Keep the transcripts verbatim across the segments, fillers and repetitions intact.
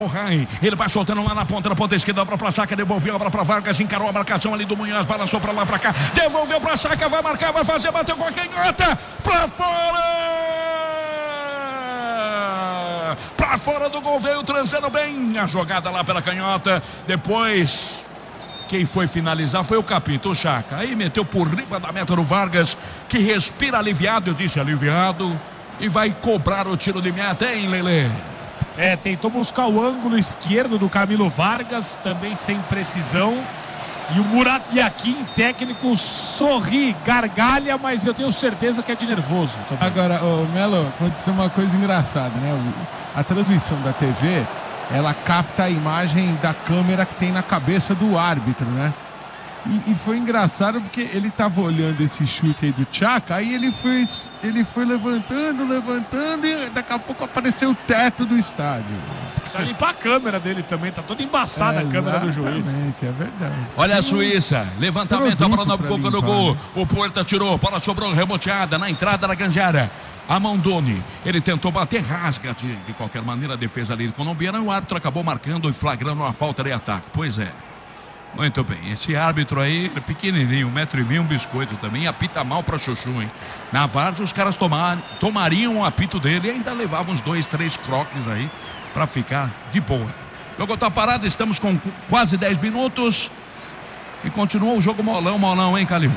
Ele vai soltando lá na ponta, na ponta esquerda para pra Saca, devolveu para pra Vargas, encarou a marcação ali do Munhoz, balançou pra lá, pra cá, devolveu pra Saca, vai marcar, vai fazer, bateu com a canhota, pra fora! Pra fora do gol, veio transando bem a jogada lá pela canhota, depois... Quem foi finalizar foi o Capito, o Chaca. Aí meteu por riba da meta do Vargas, que respira aliviado, eu disse aliviado, e vai cobrar o tiro de meta, hein, Lelê? É, tentou buscar o ângulo esquerdo do Camilo Vargas, também sem precisão. E o Murat Yakin, técnico, sorri, gargalha, mas eu tenho certeza que é de nervoso também. Agora, ô, Melo, aconteceu uma coisa engraçada, né? A transmissão da T V, ela capta a imagem da câmera que tem na cabeça do árbitro, né? E, e foi engraçado porque ele tava olhando esse chute aí do Chaca, aí ele foi, ele foi levantando, levantando e daqui a pouco apareceu o teto do estádio. Precisa limpar a câmera dele também, tá toda embaçada é, a câmera do juiz. Exatamente, é verdade. Olha a Suíça, levantamento, a bola na boca do gol, o Puerta tirou, bola sobrou remoteada na entrada da grande área. A Mandoni, ele tentou bater, rasga de, de qualquer maneira a defesa ali colombiana, e o árbitro acabou marcando e flagrando uma falta de ataque. Pois é. Muito bem, esse árbitro aí, pequenininho, um metro e meio, um biscoito também, apita mal pra Chuchu, hein? Na Várzea, os caras tomar, tomariam o apito dele e ainda levavam uns dois, três croques aí pra ficar de boa. O jogo tá parado, estamos com quase dez minutos e continua o jogo molão, molão, hein, Calil?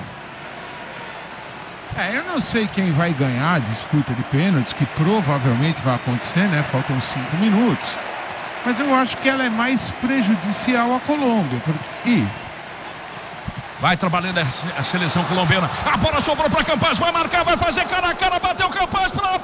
É, eu não sei quem vai ganhar a disputa de pênaltis, que provavelmente vai acontecer, né? Faltam cinco minutos. Mas eu acho que ela é mais prejudicial à Colômbia. Porque... E... Vai trabalhando a seleção colombiana. A bola sobrou para Campaz, vai marcar, vai fazer cara a cara, bateu Campaz para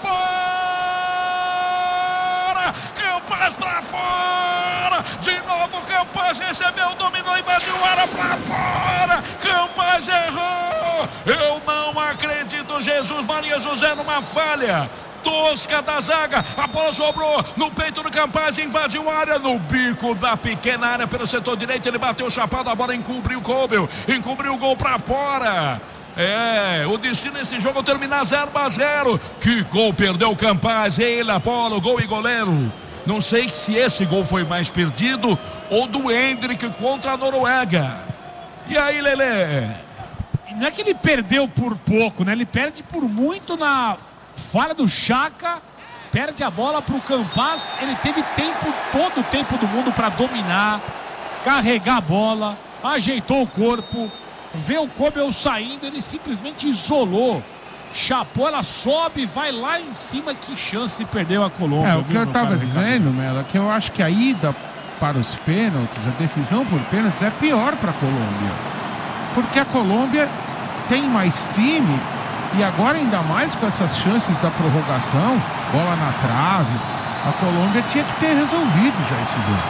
fora! Campaz para fora! De novo Campaz recebeu, dominou, invadiu a área para fora! Campaz errou! Eu não acredito, Jesus Maria José, numa falha tosca da zaga, a bola sobrou no peito do Campaz, invadiu a área, no bico da pequena área pelo setor direito, ele bateu o chapado, a bola encobriu o Koubel, encobriu o gol pra fora. É, o destino desse jogo terminar zero a zero. Que gol perdeu o Campaz, ele, a bola, o gol e goleiro. Não sei se esse gol foi mais perdido ou do Hendrick contra a Noruega. E aí, Lelê? Não é que ele perdeu por pouco, né? Ele perde por muito na falha do Chaca, perde a bola para o Campaz. Ele teve tempo, todo o tempo do mundo para dominar, carregar a bola, ajeitou o corpo, vê o Koubel saindo, ele simplesmente isolou, chapou, ela sobe, vai lá em cima. Que chance perdeu a Colômbia. É, o que eu estava dizendo, Melo, é que eu acho que a ida para os pênaltis, a decisão por pênaltis é pior para a Colômbia, porque a Colômbia tem mais time. E agora, ainda mais com essas chances da prorrogação, bola na trave, a Colômbia tinha que ter resolvido já esse jogo.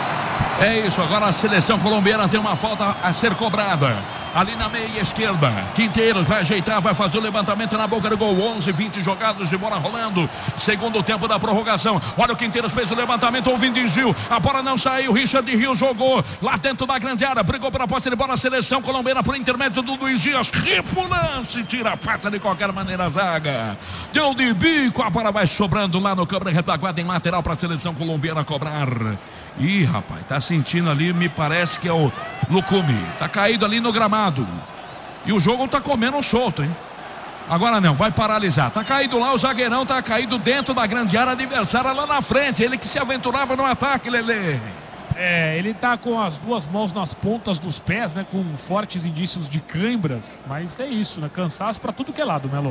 É isso, agora a seleção colombiana tem uma falta a ser cobrada. Ali na meia esquerda, Quinteiros vai ajeitar, vai fazer o levantamento na boca do gol. Onze, vinte jogados de bola rolando. Segundo tempo da prorrogação. Olha, o Quinteiros fez o levantamento, o Vindis Gil. A bola não saiu, Richard Rio jogou lá dentro da grande área. Brigou pela posse de bola a seleção colombiana por intermédio do Luiz Dias. Ripulance, tira a pata de qualquer maneira a zaga. Deu de bico, a bola vai sobrando lá no campo da retaguarda em lateral para a seleção colombiana cobrar. Ih, rapaz, tá sentindo ali, me parece que é o Lucumi. Tá caído ali no gramado. E o jogo tá comendo solto, hein? Agora não, vai paralisar. Tá caído lá, o zagueirão tá caído dentro da grande área adversária lá na frente. Ele que se aventurava no ataque, Lelê. É, ele tá com as duas mãos nas pontas dos pés, né? Com fortes indícios de câimbras. Mas é isso, né? Cansaço pra tudo que é lado, Melo.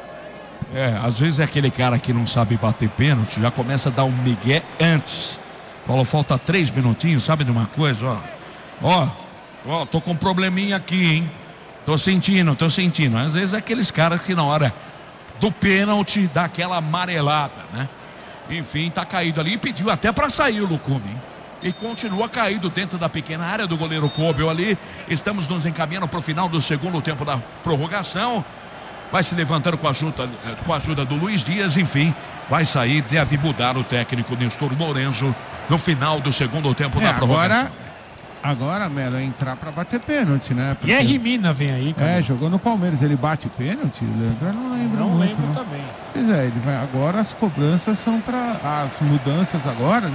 É, às vezes é aquele cara que não sabe bater pênalti, já começa a dar um migué antes. Falou, falta três minutinhos, sabe de uma coisa, ó. Ó, ó, tô com um probleminha aqui, hein? Tô sentindo, tô sentindo. Às vezes é aqueles caras que na hora do pênalti dá aquela amarelada, né? Enfim, tá caído ali e pediu até pra sair o Lucumi, hein? E continua caído dentro da pequena área do goleiro Koubel ali. Estamos nos encaminhando pro final do segundo tempo da prorrogação. Vai se levantando com a ajuda, com a ajuda do Luiz Dias, enfim, vai sair, deve mudar o técnico Nestor Lourenço no final do segundo tempo é, da prorrogação. Agora, agora, Melo, é entrar para bater pênalti, né? Porque... E R. Mina vem aí, cara. É, jogou no Palmeiras, ele bate pênalti, Leandro? Eu não lembro Não muito, lembro não. também. Pois é, ele vai, agora as cobranças são para as mudanças agora, né?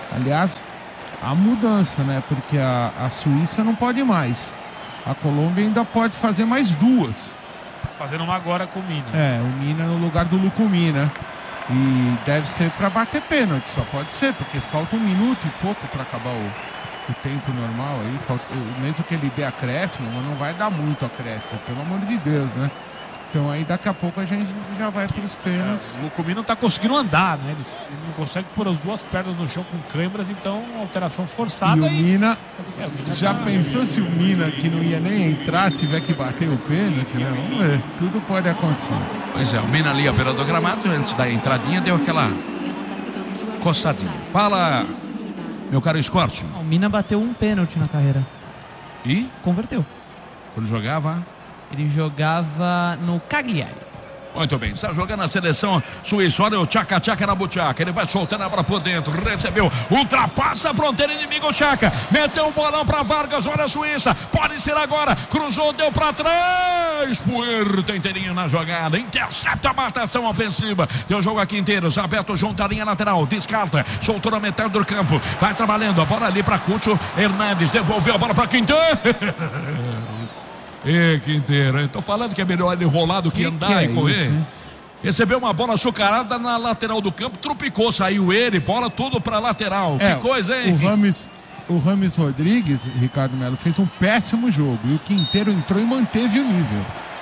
Aliás, a mudança, né? Porque a, a Suíça não pode mais. A Colômbia ainda pode fazer mais duas. Fazendo uma agora com o Mina. É, o Mina no lugar do Lucumí, né? E deve ser para bater pênalti, só pode ser, porque falta um minuto e pouco para acabar o, o tempo normal aí. Falta, mesmo que ele dê acréscimo, mas não vai dar muito acréscimo, pelo amor de Deus, né? Então aí daqui a pouco a gente já vai para os pênaltis. É, o Lucumí não está conseguindo andar, né? Ele, ele não consegue pôr as duas pernas no chão com câimbras, então alteração forçada. E o e... Mina, é, o Mina já tá... pensou se o Mina, que não ia nem entrar, tiver que bater o pênalti, né? Vamos ver, tudo pode acontecer. Pois é, o Mina ali à beira do gramado, antes da entradinha, deu aquela coçadinha. Fala, meu caro Escorte. O Mina bateu um pênalti na carreira. E? Converteu. Quando jogava? Ele jogava no Cagliari. Muito bem, está jogando a seleção suíça. Olha o Tchaca Tchaca na buchaca. Ele vai soltando a bola por dentro. Recebeu, ultrapassa a fronteira inimigo. O Tchaca meteu um bolão para Vargas. Olha a Suíça, pode ser agora. Cruzou, deu para trás. Puerta inteirinho na jogada. Intercepta a marcação ofensiva. Deu jogo aqui inteiro. Aberto junto à linha lateral. Descarta, soltou na metade do campo. Vai trabalhando a bola ali para Cucho Hernandes. Devolveu a bola para Quinteiro. Ê, Quinteiro, eu tô falando que é melhor ele rolar do que, que andar que é e correr. Isso, recebeu uma bola açucarada na lateral do campo, trupicou, saiu ele, bola tudo pra lateral. É, que coisa, hein? O Rames, o Rames Rodrigues, Ricardo Melo, fez um péssimo jogo e o Quinteiro entrou e manteve o nível.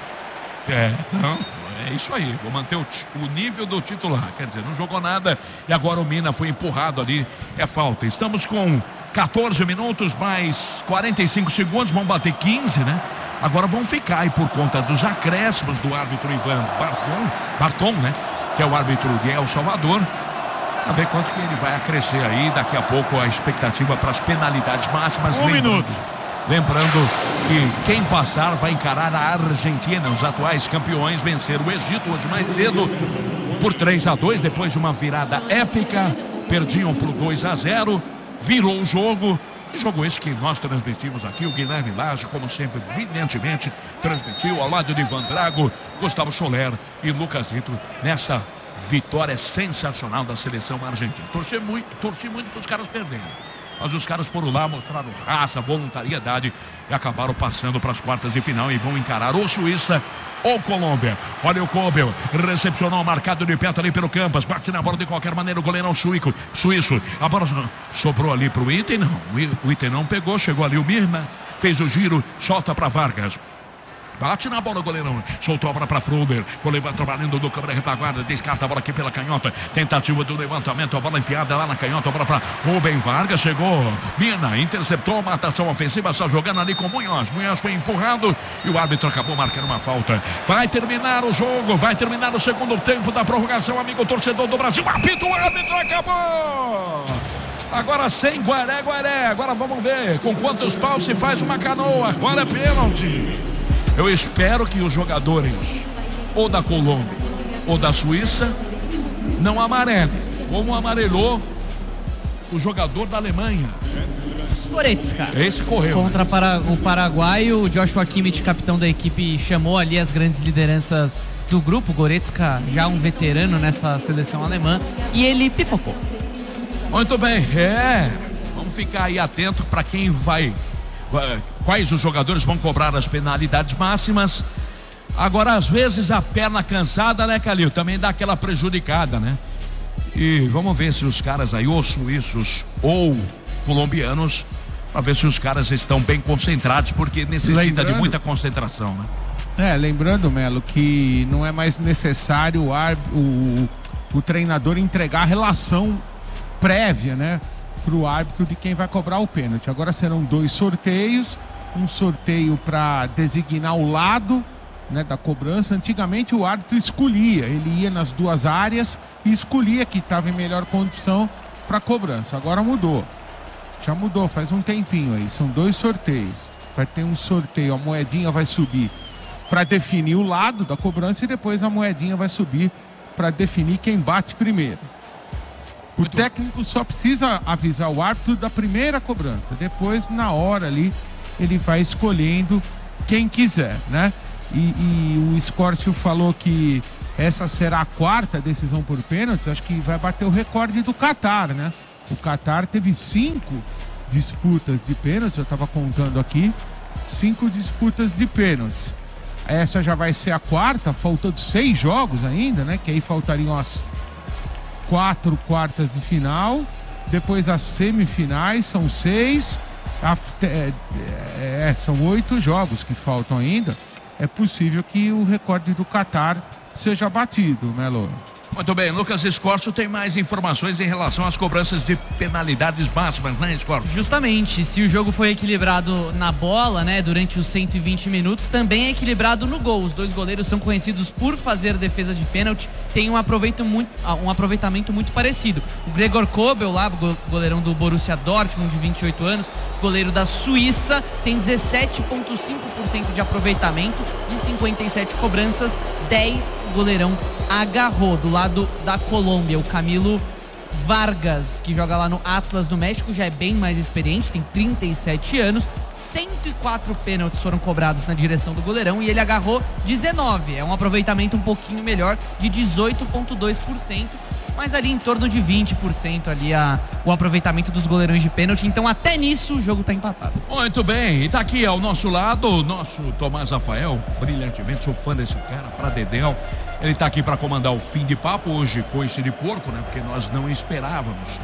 É, não, é isso aí, vou manter o, o nível do titular, quer dizer, não jogou nada e agora o Mina foi empurrado ali, é falta. Estamos com quatorze minutos mais quarenta e cinco segundos, vamos bater quinze, né? Agora vão ficar aí por conta dos acréscimos do árbitro Ivan Barton, Barton, né? Que é o árbitro de El Salvador. A ver quanto que ele vai acrescer aí. Daqui a pouco a expectativa para as penalidades máximas. Um minuto. Lembrando que quem passar vai encarar a Argentina, os atuais campeões, vencer o Egito hoje mais cedo por três a dois, depois de uma virada épica. Perdiam por dois a zero, virou o jogo. Jogo esse que nós transmitimos aqui, o Guilherme Lage, como sempre, brilhantemente transmitiu ao lado de Ivan Drago, Gustavo Soler e Lucas Ito, nessa vitória sensacional da seleção argentina. Torci muito, torci muito para os caras perderem. Mas os caras foram lá, mostraram raça, voluntariedade e acabaram passando para as quartas de final e vão encarar ou Suíça ou Colômbia. Olha o Kobel, recepcionou marcado de perto ali pelo Campas, bate na bola de qualquer maneira o goleirão suíco, suíço. A bola sobrou ali para o Item, não. O Item não pegou, chegou ali o Mirna, fez o giro, solta para Vargas. Bate na bola o goleirão, soltou a bola para Froder, foi trabalhando do câmera retaguarda, descarta a bola aqui pela canhota, tentativa do levantamento, a bola enfiada lá na canhota, a bola para Rubem Vargas, chegou Mina, interceptou, matação ofensiva, só jogando ali com Munhoz, Munhoz foi empurrado e o árbitro acabou marcando uma falta. Vai terminar o jogo, vai terminar o segundo tempo da prorrogação, amigo torcedor do Brasil, apita o árbitro, acabou! Agora sem Guaré, Guaré, agora vamos ver com quantos paus se faz uma canoa, agora é pênalti. Eu espero que os jogadores ou da Colômbia ou da Suíça não amarelem, como amarelou o jogador da Alemanha. Goretzka. Esse correu. Contra para, o Paraguai, o Joshua Kimmich, capitão da equipe, chamou ali as grandes lideranças do grupo. Goretzka, já um veterano nessa seleção alemã, e ele pipocou. Muito bem, é. Vamos ficar aí atento para quem vai... Quais os jogadores vão cobrar as penalidades máximas. Agora, às vezes, a perna cansada, né, Calil? Também dá aquela prejudicada, né? E vamos ver se os caras aí, ou suíços ou colombianos, para ver se os caras estão bem concentrados, porque necessita lembrando, de muita concentração, né? É, lembrando, Melo, que não é mais necessário o, o, o treinador entregar a relação prévia, né? Para o árbitro de quem vai cobrar o pênalti. Agora serão dois sorteios, um sorteio para designar o lado, né, da cobrança. Antigamente o árbitro escolhia, ele ia nas duas áreas e escolhia que estava em melhor condição para cobrança. Agora mudou, já mudou faz um tempinho aí, são dois sorteios. Vai ter um sorteio, a moedinha vai subir para definir o lado da cobrança e depois a moedinha vai subir para definir quem bate primeiro. O técnico só precisa avisar o árbitro da primeira cobrança. Depois, na hora ali, ele vai escolhendo quem quiser, né? E, e o Scórcio falou que essa será a quarta decisão por pênaltis. Acho que vai bater o recorde do Catar, né? O Catar teve cinco disputas de pênaltis, eu estava contando aqui, cinco disputas de pênaltis. Essa já vai ser a quarta, faltando seis jogos ainda, né? Que aí faltariam as quatro quartas de final, depois as semifinais, são seis, a, é, é, são oito jogos que faltam ainda. É possível que o recorde do Catar seja batido, Melo. Muito bem, Lucas Escorço tem mais informações em relação às cobranças de penalidades máximas, né, Escorço? Justamente, se o jogo foi equilibrado na bola, né, durante os cento e vinte minutos, também é equilibrado no gol. Os dois goleiros são conhecidos por fazer defesa de pênalti, tem um, aproveito muito, um aproveitamento muito parecido. O Gregor Kobel, lá, goleirão do Borussia Dortmund, de vinte e oito anos, goleiro da Suíça, tem dezessete vírgula cinco por cento de aproveitamento, de cinquenta e sete cobranças, dez o goleirão agarrou. Do lado da Colômbia, o Camilo Vargas, que joga lá no Atlas do México, já é bem mais experiente, tem trinta e sete anos, cento e quatro pênaltis foram cobrados na direção do goleirão e ele agarrou dezenove, é um aproveitamento um pouquinho melhor, de dezoito vírgula dois por cento, mas ali em torno de vinte por cento ali a, o aproveitamento dos goleirões de pênalti, então até nisso o jogo tá empatado. Muito bem, e tá aqui ao nosso lado o nosso Tomás Rafael, brilhantemente, sou fã desse cara, pra dedéu. Ele tá aqui para comandar o fim de papo hoje, coice de porco, né? Porque nós não esperávamos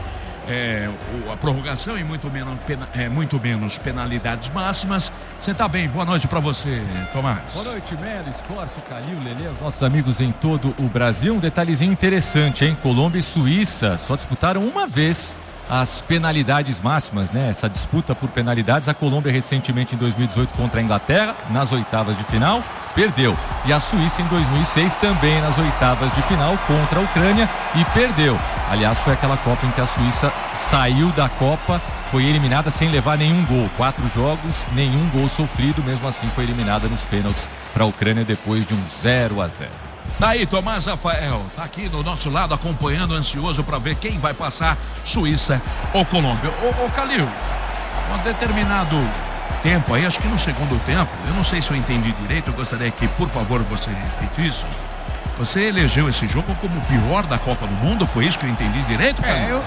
é, a prorrogação e muito menos, pena, é, muito menos penalidades máximas. Você tá bem? Boa noite para você, Tomás. Boa noite, Melo, Escorço, Calil, Lelê, os nossos amigos em todo o Brasil. Um detalhezinho interessante, hein? Colômbia e Suíça só disputaram uma vez as penalidades máximas, né? Essa disputa por penalidades. A Colômbia recentemente em dois mil e dezoito contra a Inglaterra, nas oitavas de final, perdeu. E a Suíça em dois mil e seis também nas oitavas de final contra a Ucrânia e perdeu. Aliás, foi aquela Copa em que a Suíça saiu da Copa, foi eliminada sem levar nenhum gol. Quatro jogos, nenhum gol sofrido, mesmo assim foi eliminada nos pênaltis para a Ucrânia depois de um zero a zero. Daí, Tomás Rafael, tá aqui do nosso lado acompanhando, ansioso para ver quem vai passar, Suíça ou Colômbia. Ô, ô Calil, um determinado tempo aí, acho que no segundo tempo, eu não sei se eu entendi direito, eu gostaria que, por favor, você repetisse. Você elegeu esse jogo como o pior da Copa do Mundo, foi isso que eu entendi direito, Calil? É, eu...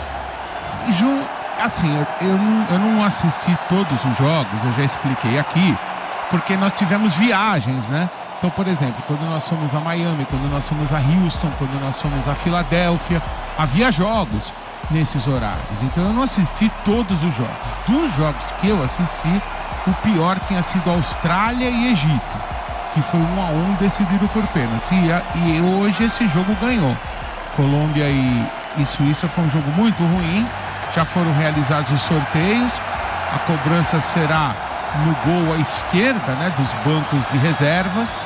Ju, assim, eu, eu, não, eu não assisti todos os jogos, eu já expliquei aqui, porque nós tivemos viagens, né? Então, por exemplo, quando nós fomos a Miami, quando nós fomos a Houston, quando nós fomos a Filadélfia, havia jogos nesses horários. Então eu não assisti todos os jogos. Dos jogos que eu assisti, o pior tinha sido Austrália e Egito, que foi um a um decidido por pênalti. E, e hoje esse jogo ganhou. Colômbia e, e Suíça foi um jogo muito ruim. Já foram realizados os sorteios. A cobrança será no gol à esquerda, né, dos bancos de reservas.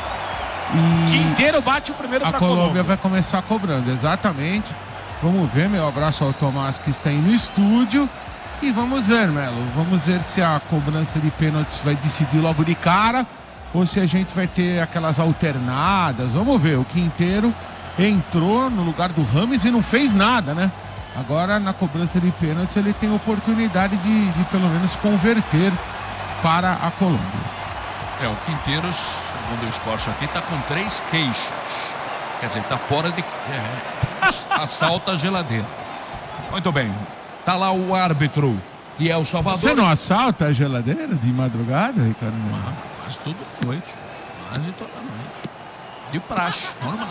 E Quinteiro bate o primeiro a pra Colômbia, Colômbia vai começar cobrando, exatamente. Vamos ver, meu abraço ao Tomás que está aí no estúdio. E vamos ver, Melo, vamos ver se a cobrança de pênaltis vai decidir logo de cara ou se a gente vai ter aquelas alternadas. Vamos ver, o Quinteiro entrou no lugar do Rames e não fez nada, né? Agora na cobrança de pênaltis ele tem oportunidade de, de pelo menos converter para a Colômbia. É, o Quinteiros, segundo o Escorço aqui, tá com três queixos. Quer dizer, tá fora de... É, assalta a geladeira. Muito bem. Tá lá o árbitro de El Salvador. Você não assalta a geladeira de madrugada, Ricardo? Ah, quase toda noite. Quase toda noite. De praxe, normal.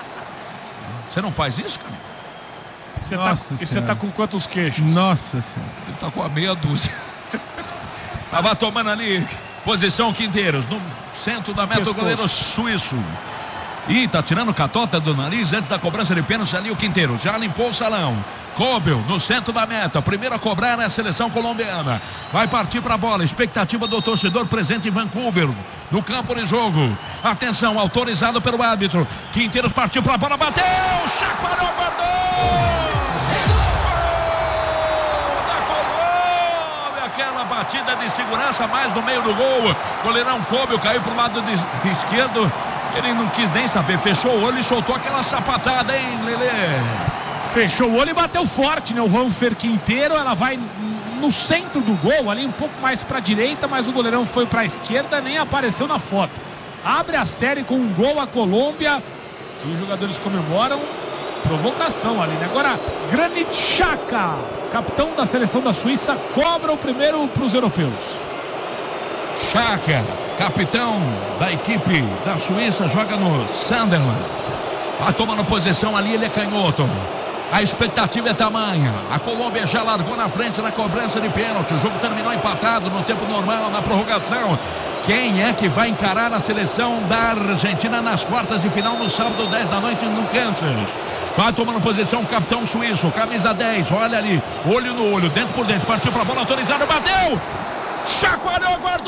Você não faz isso, cara? Você tá, e você tá com quantos queixos? Nossa Senhora. Ele tá com a meia dúzia. Mas vai tomando ali posição Quinteiros, no centro da meta, o goleiro suíço. Ih, tá tirando catota do nariz antes da cobrança de pênalti ali o Quinteiros. Já limpou o salão. Kobel no centro da meta. Primeiro a cobrar é a seleção colombiana. Vai partir pra bola. Expectativa do torcedor presente em Vancouver. No campo de jogo. Atenção, autorizado pelo árbitro. Quinteiros partiu pra bola, bateu! Chacoalhou, guardou! Aquela batida de segurança mais no meio do gol. Goleirão Kobel caiu pro lado de esquerdo. Ele não quis nem saber, fechou o olho e soltou aquela sapatada, hein, Lelê? Fechou o olho e bateu forte, né? O Juanfer Quinteiro, ela vai no centro do gol, ali um pouco mais pra direita, mas o goleirão foi pra esquerda, nem apareceu na foto. Abre a série com um gol a Colômbia e os jogadores comemoram. provocação ali, né? Agora, Granit Xhaka, capitão da seleção da Suíça, cobra o primeiro para os europeus. Xhaka, capitão da equipe da Suíça, joga no Sunderland. Vai tomando posição ali, ele é canhoto. A expectativa é tamanha. A Colômbia já largou na frente na cobrança de pênalti. O jogo terminou empatado no tempo normal, na prorrogação. Quem é que vai encarar a seleção da Argentina nas quartas de final no sábado, dez da noite no Kansas? Vai tomando posição o capitão suíço, camisa dez, olha ali, olho no olho, dentro por dentro, partiu para a bola autorizada, bateu! Chacoalhou, guardou!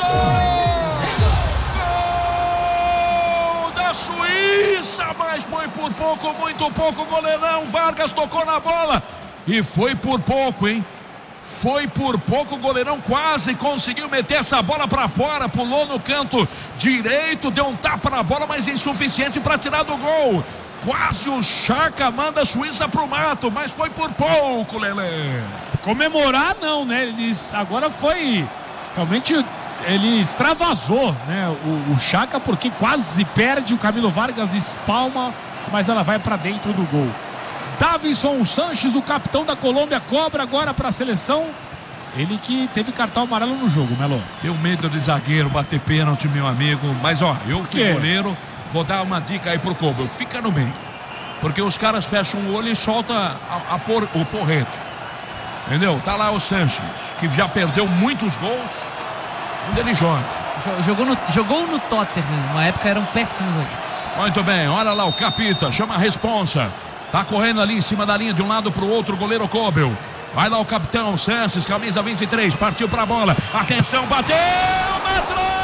Gol da Suíça, mas foi por pouco, muito pouco, goleirão Vargas tocou na bola e foi por pouco, hein? Foi por pouco, o goleirão quase conseguiu meter essa bola para fora, pulou no canto direito, deu um tapa na bola, mas insuficiente para tirar do gol. Quase o Xhaka manda a Suíça pro mato, mas foi por pouco, Lelê. Comemorar não, né? Eles agora foi realmente, ele extravasou, né? O, o Xhaka, porque quase perde, o Camilo Vargas espalma, mas ela vai para dentro do gol. Davinson Sanches, o capitão da Colômbia, cobra agora para a seleção. Ele que teve cartão amarelo no jogo, Melo. Tenho medo de zagueiro bater pênalti, meu amigo. Mas ó, eu fui goleiro, vou dar uma dica aí pro Kobe. Fica no meio. Porque os caras fecham o olho e soltam a, a por, o porrete. Entendeu? Tá lá o Sanches, que já perdeu muitos gols onde ele joga. Jogou no, jogou no Tottenham, na época eram péssimos aí. Muito bem, olha lá o Capita, chama a responsa. Tá correndo ali em cima da linha de um lado pro outro, o goleiro Kobel. Vai lá o capitão Sanches, camisa vinte e três, partiu pra bola. Atenção, bateu na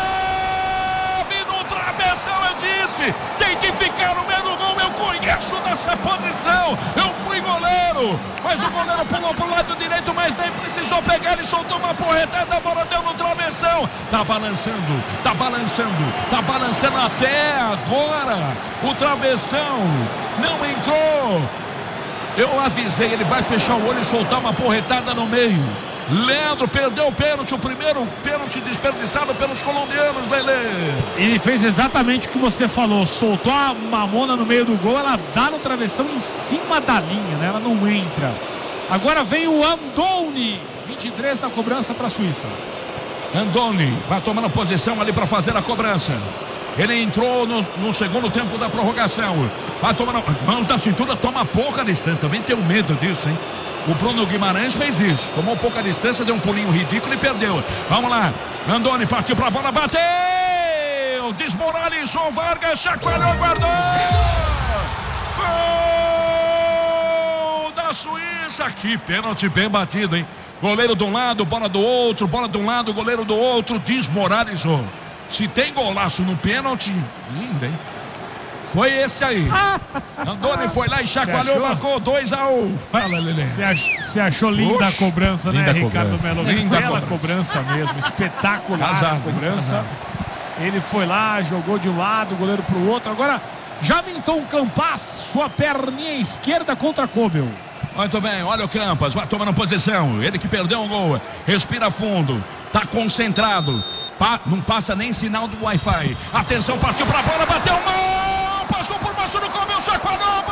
trave, no travessão, eu disse. Tem que ficar no meio do gol, eu conheço dessa posição. Eu fui goleiro, mas o goleiro pulou pro lado direito, mas nem precisou pegar, ele soltou uma porretada, a bola deu no travessão. Tá balançando, tá balançando, tá balançando até agora. O travessão não entrou. Eu avisei, ele vai fechar o olho e soltar uma porretada no meio. Leandro perdeu o pênalti, o primeiro pênalti desperdiçado pelos colombianos, Lelê. Ele fez exatamente o que você falou, soltou a mamona no meio do gol, ela dá no travessão em cima da linha, né? Ela não entra. Agora vem o Andoni, vinte e três na cobrança para a Suíça. Andoni vai tomando posição ali para fazer a cobrança. Ele entrou no, no segundo tempo da prorrogação. Vai tomando mãos da cintura, toma pouca distância. Também tenho medo disso, hein? O Bruno Guimarães fez isso. Tomou pouca distância, deu um pulinho ridículo e perdeu. Vamos lá. Andoni partiu pra bola, bateu! Desmoralizou Vargas, chacoalhou, guardou! Gol da Suíça! Que pênalti bem batido, hein? Goleiro de um lado, bola do outro, bola de um lado, goleiro do outro, desmoralizou. Se tem golaço no pênalti, lindo, hein? Foi esse aí. Andoni foi lá e chacoalhou, marcou dois a um. Fala, Lelê. Você achou, achou linda Oxe, a cobrança, né, Ricardo Melo? Linda Bela cobrança. cobrança mesmo, espetacular Casado, a cobrança. Casado. Ele foi lá, jogou de um lado, o goleiro pro outro. Agora, Jamilton Campas, sua perninha esquerda contra Kobel. Muito bem, olha o Campas, vai tomando posição. Ele que perdeu um gol, respira fundo, tá concentrado. Pa, não passa nem sinal do Wi-Fi. Atenção, partiu pra bola, bateu mal, passou por baixo do Kobel, chacoalhou,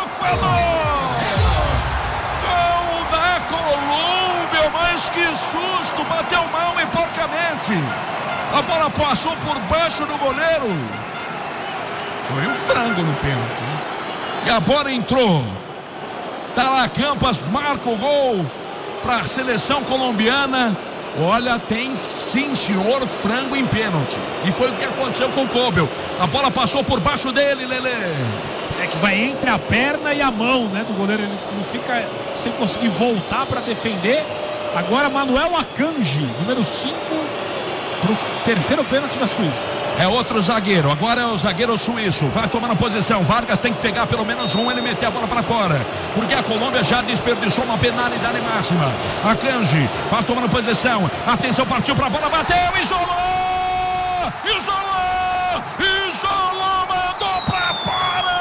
gol da Colômbia, mas que susto, bateu mal e porcamente. A bola passou por baixo do goleiro. Foi um frango no pênalti. E a bola entrou. Tá lá Campas, marca o gol para a seleção colombiana. Olha, tem sim, senhor, frango em pênalti. E foi o que aconteceu com o Kobel. A bola passou por baixo dele, Lelê. É que vai entre a perna e a mão, né, do goleiro. Ele não fica sem conseguir voltar para defender. Agora Manuel Akanji, número cinco, pro terceiro pênalti da Suíça. É outro zagueiro, agora é o zagueiro suíço. Vai tomando posição, Vargas tem que pegar pelo menos um, ele meter a bola para fora, porque a Colômbia já desperdiçou uma penalidade máxima. Akanji vai tomando posição, atenção, partiu para a bola, bateu, isolou, isolou, isolou, mandou para fora.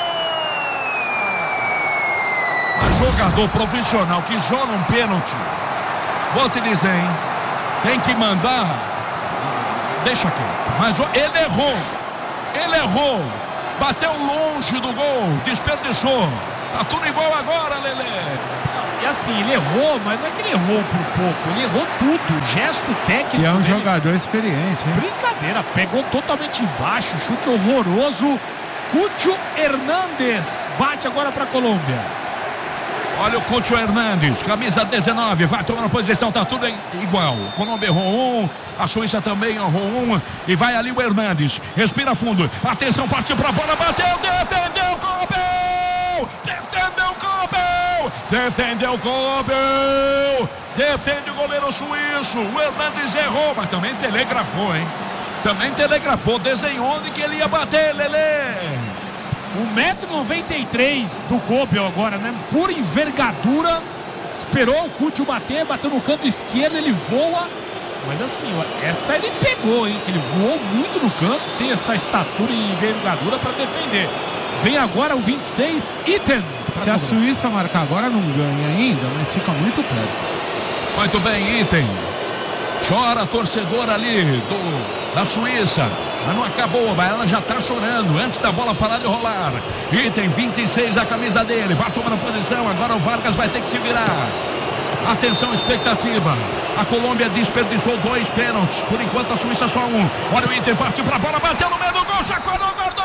A jogador profissional que isola um pênalti, vou te dizer, hein, tem que mandar. Deixa aqui, mas ele errou, ele errou, bateu longe do gol, desperdiçou. Tá tudo igual agora, Lelê. E assim, ele errou, mas não é que ele errou por pouco, ele errou tudo, gesto técnico. E é um dele. jogador experiente, hein? Brincadeira, pegou totalmente embaixo, chute horroroso. Cúcio Hernández bate agora para a Colômbia. Olha o Cúcio Hernández, camisa dezenove, vai tomando posição, tá tudo igual. Colômbia errou um, a Suíça também errou um, e vai ali o Hernández, respira fundo, atenção, partiu pra bola, bateu, defendeu, Colômbia! Defendeu, Colômbia! Defendeu, Colômbia! Defende o goleiro suíço, o Hernández errou, mas também telegrafou, hein? Também telegrafou, desenhou onde que ele ia bater, Lelê. um metro e noventa e três do Cobel agora, né? Pura envergadura. Esperou o Cúcio bater, bateu no canto esquerdo, ele voa. Mas assim, ó, essa ele pegou, hein? Que ele voou muito no canto, tem essa estatura e envergadura para defender. Vem agora o vinte e seis, Itten. Se a Suíça marcar agora, não ganha ainda, mas fica muito perto. Muito bem, Itten. Chora a torcedora ali do, da Suíça. Mas não acabou, mas ela já está chorando antes da bola parar de rolar. Itten, vinte e seis, a camisa dele. Vai tomando posição, agora o Vargas vai ter que se virar. Atenção, expectativa. A Colômbia desperdiçou dois pênaltis. Por enquanto a Suíça só um. Olha o Itten, partiu para a bola, bateu no meio do gol, chacoalhou, guardou!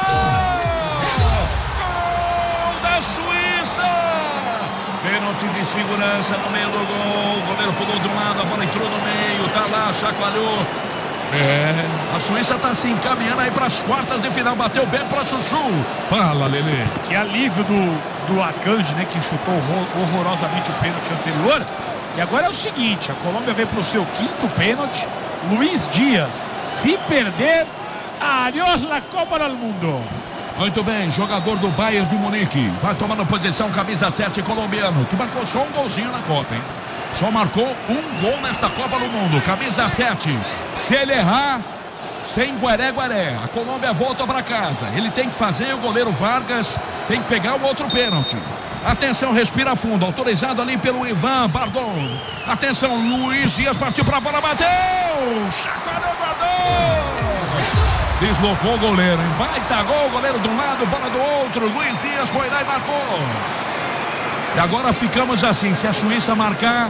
Gol da Suíça! Pênalti de segurança no meio do gol. O goleiro pulou de um lado, a bola entrou no meio, tá lá, chacoalhou. É, a Suíça está se encaminhando aí para as quartas de final. Bateu bem para Chuchu. Fala, Lelê. Que alívio do, do Akanji, né? Que chutou horror, horrorosamente o pênalti anterior. E agora é o seguinte: a Colômbia vem para o seu quinto pênalti. Luiz Dias, se perder, adiós la Copa do Mundo. Muito bem, jogador do Bayern de Munique. Vai tomando posição, camisa sete, colombiano. Que marcou só um golzinho na Copa, hein? Só marcou um gol nessa Copa do Mundo. Camisa sete. Se ele errar, sem guaré-guaré. A Colômbia volta para casa. Ele tem que fazer, o goleiro Vargas tem que pegar o outro pênalti. Atenção, respira fundo. Autorizado ali pelo Ivan Bardon. Atenção, Luiz Dias partiu para a bola, bateu! Chacoalhou, guardou! Deslocou o goleiro, hein? Baita gol, goleiro de um lado, bola do outro. Luiz Dias foi lá e marcou. E agora ficamos assim, se a Suíça marcar,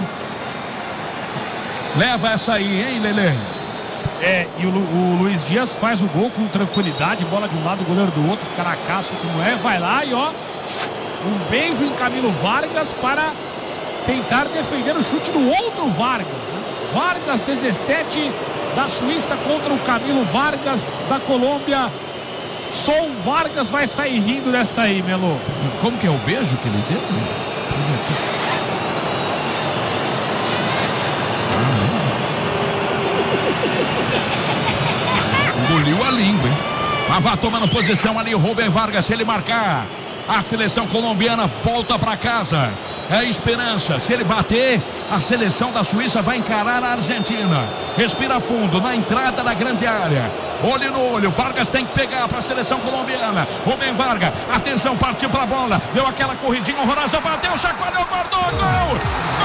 leva essa aí, hein, Lelê? É, e o, o Luiz Dias faz o gol com tranquilidade, bola de um lado, goleiro do outro, caracaço como é, vai lá e ó, um beijo em Camilo Vargas para tentar defender o chute do outro Vargas, né? Vargas dezessete da Suíça contra o Camilo Vargas da Colômbia. Só o Vargas vai sair rindo dessa aí, Melo. Como que é o beijo que ele deu? Deixa eu ver aqui. Engoliu a língua, hein? Mas vai tomando posição ali o Rubem Vargas. Se ele marcar, a seleção colombiana volta para casa. É esperança. Se ele bater, a seleção da Suíça vai encarar a Argentina. Respira fundo na entrada da grande área. Olho no olho, Vargas tem que pegar para a seleção colombiana. Rubem Vargas, atenção, partiu para a bola. Deu aquela corridinha horrorosa, bateu, chacoalhou, guardou, gol! Gol!